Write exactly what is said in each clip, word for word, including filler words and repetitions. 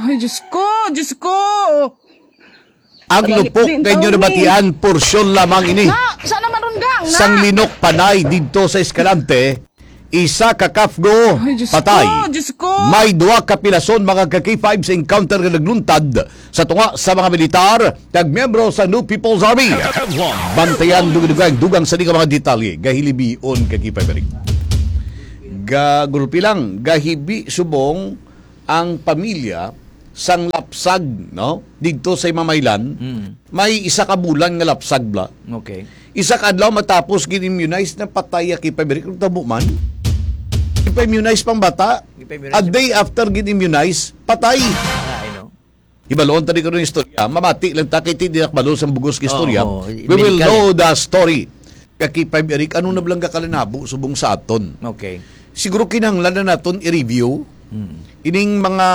Ay, Diyos ko, Diyos ko. Ang lupok kanyo na batian, porsyon lamang ini. Na, sana marunggang, na. Sang linok panay dito sa Escalante, isa ka kafgo, Ay, Diyos patay. ko, Diyos ko. May duwa ka pilason mga ka K five sa encounter nga nagluntad sa tunga sa mga militar, tag-membro sa New People's Army. Bantayan dugang-dugang dugang sa di ka mga detalye, gahilibion ka K five rin. Gagrupi lang, gahibi subong ang pamilya sang lapsag, no? Dito sa Mamaylan, mm. may isa ka bulan nga lapsag bla. Okay. Isa ka adlaw matapos gin-immunize na patay kay Pabrik kung tabo man. Ipa-immunize pang bata. A day after gin-immunize, patay. Ah, I know. Ibaloon tadi ko ng istorya. Mamati lang ta kay tidiak balo sa bugos ka istorya. Oh, oh. We will know the story. Kay Pabrik ano na blang ka kalinabo subong sa aton. Okay. Siguro kinahanglan na naton i-review mm. ining mga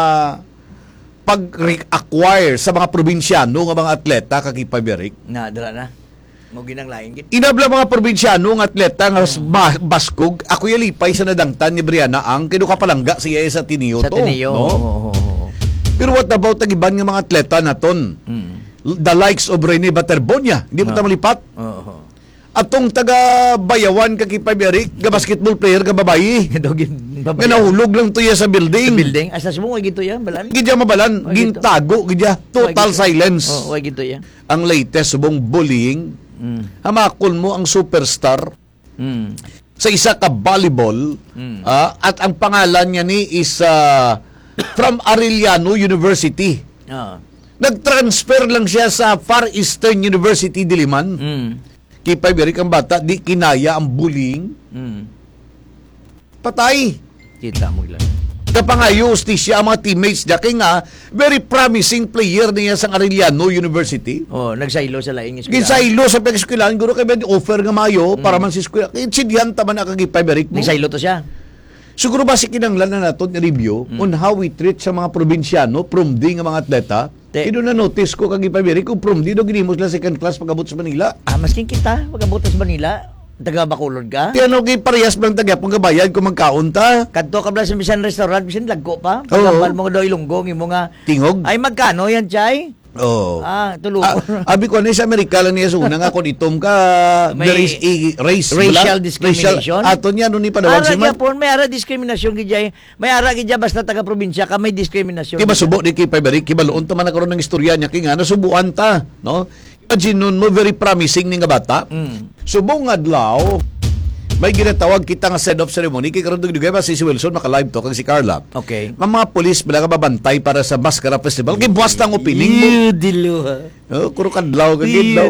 pag-acquire sa mga probinsyano nga mga atleta kakipay Berik. Na, dala na. Mo ginang lain gid. Inabla mga probinsyano nga atleta nga hmm. baskog, ako yalipay sa nadangtan ni Brianna ang kinukapalangga siya sa Tinio sa to. Tinio. No? Oh, oh, oh. Pero what about ang iban nga mga atleta naton? Hmm. The likes of Rene Baterbonia, hindi mo no. ta malipat. Oo. Oh, oh. Atong taga Bayawan kakipay Berik, ga basketball player ga babayi. Dogin Nga nahulog lang tuya sa building. Sa building? Asa sumo, gito yan, balan? Gidya mabalan, gintago, gidya, total silence. Oo, oh, gito yan. Ang latest subong bullying, mm. hamakol mo ang superstar mm. sa isa ka volleyball mm. uh, at ang pangalan niya ni is uh, from Arellano University. Oh. Nag-transfer lang siya sa Far Eastern University, Diliman. Mm. Kipay Berik ang bata, di kinaya ang bullying. Mm. Patay. Kita mo lang. Kapangayos ni siya ang mga teammates niya. Kaya nga, very promising player niya sa Arellano University. Oh, nagsaylo sa laing eskwela. Ginsaylo sa pag-eskwelahan, guro kaya offer nga mayo mm. para man si eskwela. Kaya sidihan taman na kagipay Berik mo. Nagsaylo to siya. Siguro ba si kinanglan na natin review mm. on how we treat sa mga probinsyano, promdi nga mga atleta. Ito na notice ko kagipay Berik, kung promdi do ginimos lang second class pag-abot sa Manila. Ah, maskin kita, pag-abot sa Manila. Taga Bacolod ka? Kaya no, kay parehas bang taga pang kabayan kung magkaon ta. Kadto ka ba sa bisan restaurant, bisan lagko pa? Oo. Pagkabal mo daw ilunggong, yung mga... Tingog? Ay, magkano yan, Chay? Oo. Ah, tulungo. Ah, abi ko na sa Amerika lang niya suna nga kung itom ka, May there is a race. racial bala, discrimination. Racial, ato niya, nun ni padawag Ara si man. gyapon, may ara diskriminasyon gidjay. May ara gidya basta taga probinsya ka may diskriminasyon. Kiba subo di kay Pabrik, kiba loon ta man nagkaroon ng istorya niya, kaya nga nasubuan ta, no? Imagine nun mo, very promising ni nga bata. Mm. Subong adlaw, may ginatawag kita nga send-off ceremony kay karon dugay ba si Wilson maka-live to kag si Carla. Okay. Mga mga pulis bala nga babantay para sa Mascara Festival kay buwas tang opening mo. Dilo. Oh, kuro kadlaw kag gidlaw.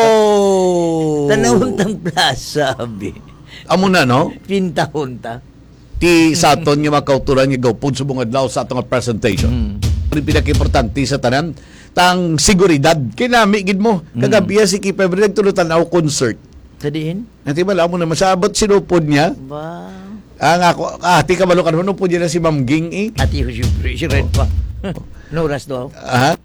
Wow. Tanawon tang plaza abi. Amo na no? Pinta-hunta. Ti sa aton nga makauturan nga gawpod subong adlaw sa atong presentation. Mm. Pero pinaka-importante sa tanan tang seguridad kinami gid mo. Kagabi si Kipa Brad tulutan aw concert. Sadihin? Nanti bala mo na masabot sinupod niya. Ba. Ang ako, ah, ti kabalo ka naman, po dyan na si Ma'am Ging eh. Ati ko si Red pa. No ras do. Aha.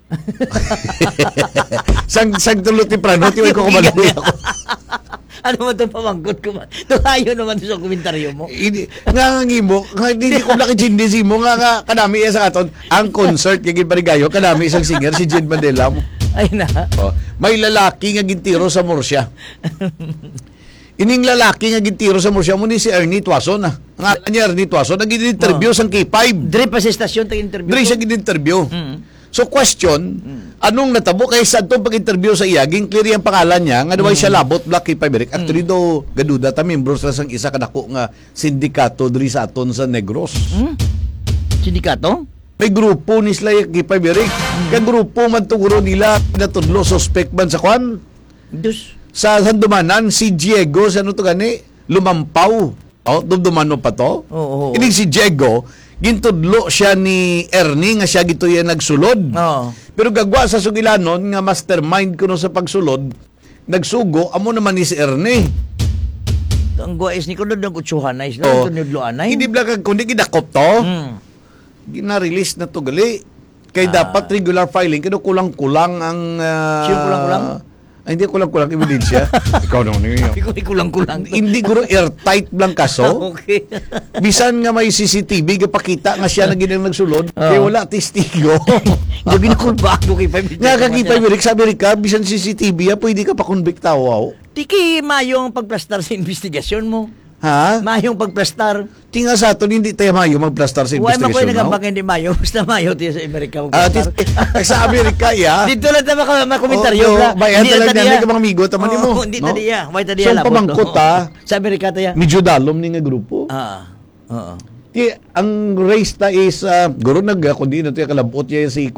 sang sang tulot ni Prano, ti ko kumaganoy ako. Ano mo itong pamangkot ko man? Tuhayo naman sa komentaryo mo. Hindi, nga nga ngimo, nga hindi ko laki si mo, nga nga kanami iya sa aton, ang concert, kagin parigayo, kanami isang singer, si Jed Mandela mo. Ay na. Oh, may lalaki nga gintiro sa Murcia. Ining lalaki nga gintiro sa Murcia mo ni si Ernie Tuason. Ah. Ang niya Ernie Tuason, nag-interview oh. sa K five. Dre pa sa estasyon tag-interview. Dre siya gin-interview. Mm. So question, mm. anong natabo kay sa itong pag-interview sa iya, ging clear yung pangalan niya, nga daw mm. siya labot Black K five. Actually mm. do gaduda ta membros lang sang isa kadako nga sindikato diri sa aton sa Negros. Mm. Sindikato? May grupo ni sila yung K five Eric. Hmm. Kaya grupo man tuguro nila natudlo suspect man sa kwan. Dus. Sa Sandumanan, si Diego, sa ano to gani, lumampaw. Oh, dumdumano pa to. Oo. Oh, oh. Inig si Diego, gintudlo siya ni Ernie nga siya gito yan nagsulod. Oh. Pero gagwa sa sugilanon nga mastermind kuno sa pagsulod, nagsugo, amo naman ni si Ernie. Ang guwais ni kuno ng utsuhan na isla, oh. tunudloan na. Hindi bla kag kundi gidakop to. Hmm. Gina-release na to gali. Kaya ah. dapat regular filing. Kaya kulang-kulang ang... Uh, Sino kulang-kulang? Ay, hindi kulang-kulang ebidensya. Ikaw naman yun. Ikaw kulang-kulang. Hindi guro airtight lang kaso. Okay. Bisan nga may C C T V, kapakita nga siya na ginang nagsulod, kaya wala testigo. Hindi ginakulba ako kay five Nga kakipay mo sa Amerika, bisan C C T V, ah, pwede ka pa convicta, wow. Di kay mayo ang pagplastar sa investigasyon mo. Ha? Mayo ang pagplastar. Tinga sa ato, hindi tayo mayo magplastar sa Huwag makoy investigation. No? nagambag hindi mayo. Basta mayo tayo sa Amerika Ah, magplastar. tis- sa Amerika, ya. Dito lang tayo maka- makomentaryo. Oo, bla. bayan Hindi talaga na niya, tadiya. may kamang amigo, taman Oo, mo. Hindi no? tadiya. Why tadiya So, ang labot, pamangkot, no? ah. Sa Amerika tayo. Medyo dalom ni nga grupo. Ah. Oo. Di, ang race ta is, uh, guro nag, kundi na ito yung kalabot niya si